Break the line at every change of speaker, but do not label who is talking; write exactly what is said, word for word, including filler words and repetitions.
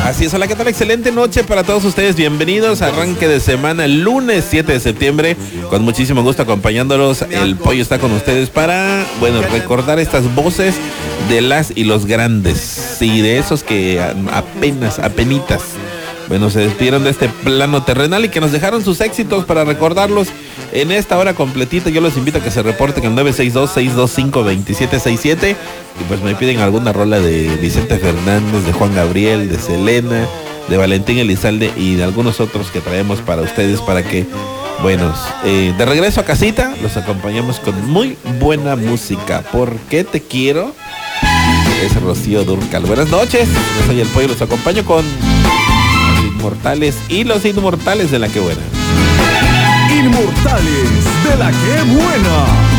Así es, hola, ¿qué tal? Excelente noche para todos ustedes, bienvenidos a arranque de semana, lunes siete de septiembre, con muchísimo gusto acompañándolos. El Pollo está con ustedes para, bueno, recordar estas voces de las y los grandes, sí, de esos que apenas, apenitas, bueno, se despidieron de este plano terrenal y que nos dejaron sus éxitos para recordarlos en esta hora completita. Yo los invito a que se reporten al nueve seis dos, seis dos cinco, dos siete seis siete y pues me piden alguna rola de Vicente Fernández, de Juan Gabriel, de Selena, de Valentín Elizalde y de algunos otros que traemos para ustedes para que, bueno, eh, de regreso a casita los acompañamos con muy buena música. ¿Por qué te quiero? Es Rocío Dúrcal. Buenas noches, yo soy el Pollo, los acompaño con Inmortales y los Inmortales de la Que Buena.
Inmortales de la Que Buena.